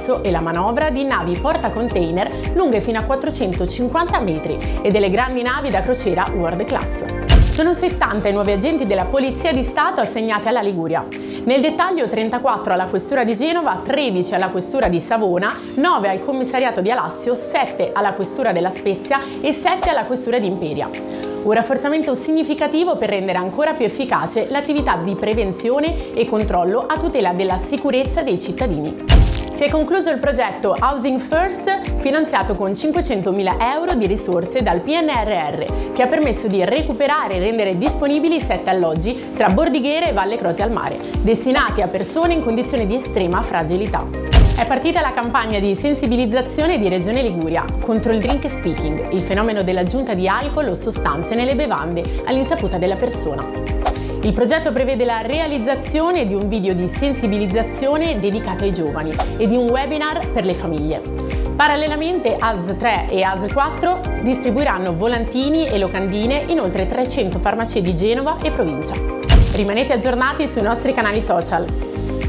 l'ingresso e la manovra di navi portacontainer lunghe fino a 450 metri e delle grandi navi da crociera World Class. Sono 70 i nuovi agenti della Polizia di Stato assegnati alla Liguria. Nel dettaglio 34 alla Questura di Genova, 13 alla Questura di Savona, 9 al Commissariato di Alassio, 7 alla Questura della Spezia e 7 alla Questura di Imperia. Un rafforzamento significativo per rendere ancora più efficace l'attività di prevenzione e controllo a tutela della sicurezza dei cittadini. Si è concluso il progetto Housing First, finanziato con 500.000 euro di risorse dal PNRR, che ha permesso di recuperare e rendere disponibili 7 alloggi tra Bordighera e Valle Crosi al Mare, destinati a persone in condizioni di estrema fragilità. È partita la campagna di sensibilizzazione di Regione Liguria contro il drink speaking, il fenomeno dell'aggiunta di alcol o sostanze nelle bevande all'insaputa della persona. Il progetto prevede la realizzazione di un video di sensibilizzazione dedicato ai giovani e di un webinar per le famiglie. Parallelamente AS3 e AS4 distribuiranno volantini e locandine in oltre 300 farmacie di Genova e provincia. Rimanete aggiornati sui nostri canali social.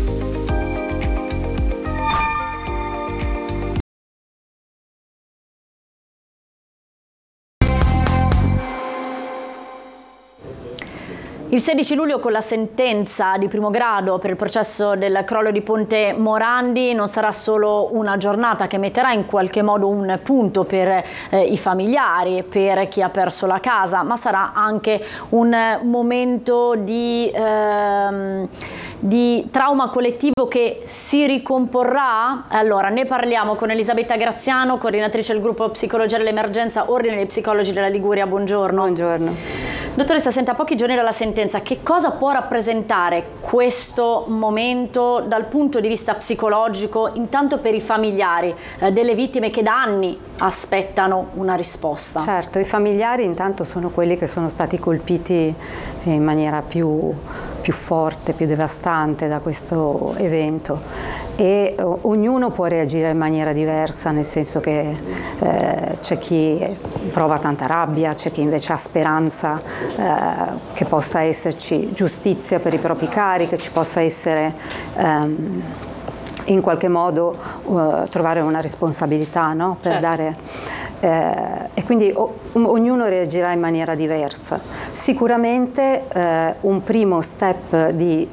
Il 16 luglio, con la sentenza di primo grado per il processo del crollo di Ponte Morandi, non sarà solo una giornata che metterà in qualche modo un punto per i familiari, per chi ha perso la casa, ma sarà anche un momento di trauma collettivo che si ricomporrà? Allora, ne parliamo con Elisabetta Graziano, coordinatrice del gruppo Psicologia dell'Emergenza, Ordine dei Psicologi della Liguria. Buongiorno. Buongiorno. Dottoressa, senta, a pochi giorni dalla sentenza, che cosa può rappresentare questo momento dal punto di vista psicologico, intanto per i familiari delle vittime che da anni aspettano una risposta? Certo, i familiari intanto sono quelli che sono stati colpiti in maniera più forte, più devastante da questo evento, e ognuno può reagire in maniera diversa, nel senso che c'è chi prova tanta rabbia, c'è chi invece ha speranza che possa esserci giustizia per i propri cari, che ci possa essere in qualche modo trovare una responsabilità, no? Per certo. dare e quindi ognuno reagirà in maniera diversa. Sicuramente un primo step di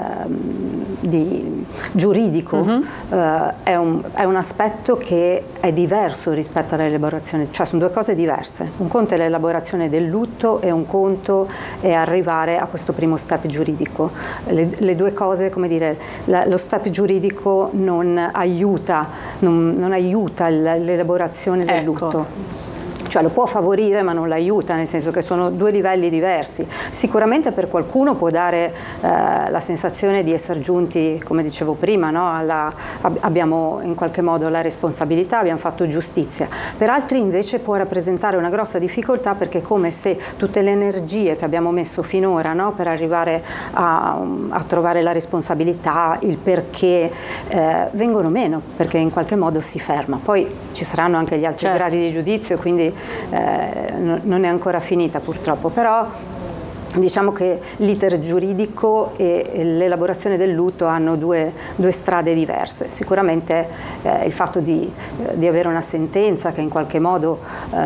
giuridico è un aspetto che è diverso rispetto all'elaborazione, cioè sono due cose diverse. Un conto è l'elaborazione del lutto e un conto è arrivare a questo primo step giuridico. Le due cose, come dire, lo step giuridico non aiuta l'elaborazione del lutto. Cioè lo può favorire ma non l'aiuta, nel senso che sono due livelli diversi. Sicuramente per qualcuno può dare la sensazione di essere giunti, come dicevo prima, no? Abbiamo in qualche modo la responsabilità, abbiamo fatto giustizia. Per altri invece può rappresentare una grossa difficoltà, perché è come se tutte le energie che abbiamo messo finora, no? Per arrivare a trovare la responsabilità, il perché, vengono meno, perché in qualche modo si ferma. Poi ci saranno anche gli altri certo. gradi di giudizio, quindi non è ancora finita purtroppo, però diciamo che l'iter giuridico e l'elaborazione del lutto hanno due strade diverse. Sicuramente il fatto di avere una sentenza che in qualche modo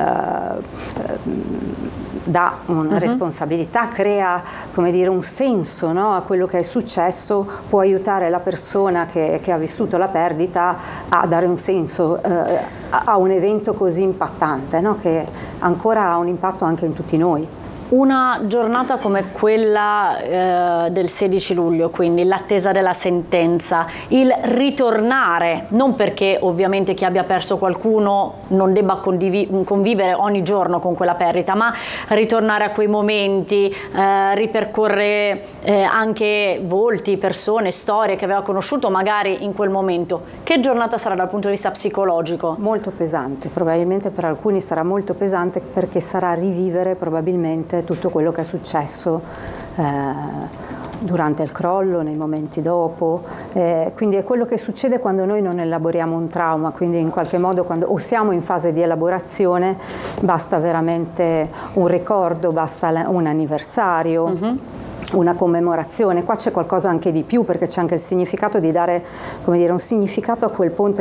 dà una responsabilità, crea, come dire, un senso, no, a quello che è successo, può aiutare la persona che ha vissuto la perdita a dare un senso a un evento così impattante, no, che ancora ha un impatto anche in tutti noi. Una giornata come quella del 16 luglio, quindi l'attesa della sentenza, il ritornare, non perché ovviamente chi abbia perso qualcuno non debba convivere ogni giorno con quella perdita, ma ritornare a quei momenti, ripercorrere anche volti, persone, storie che aveva conosciuto magari in quel momento. Che giornata sarà dal punto di vista psicologico? Molto pesante, probabilmente per alcuni sarà molto pesante, perché sarà rivivere probabilmente tutto quello che è successo durante il crollo, nei momenti dopo, quindi è quello che succede quando noi non elaboriamo un trauma, quindi in qualche modo quando o siamo in fase di elaborazione basta veramente un ricordo, basta un anniversario, una commemorazione. Qua c'è qualcosa anche di più, perché c'è anche il significato di dare, come dire, un significato a quel ponte